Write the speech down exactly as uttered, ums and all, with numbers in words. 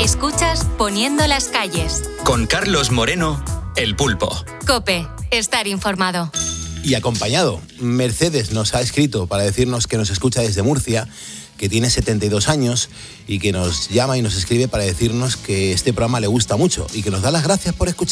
Escuchas Poniendo las calles. Con Carlos Moreno, El Pulpo. COPE, estar informado. Y acompañado, Mercedes nos ha escrito para decirnos que nos escucha desde Murcia, que tiene setenta y dos años y que nos llama y nos escribe para decirnos que este programa le gusta mucho y que nos da las gracias por escuchar.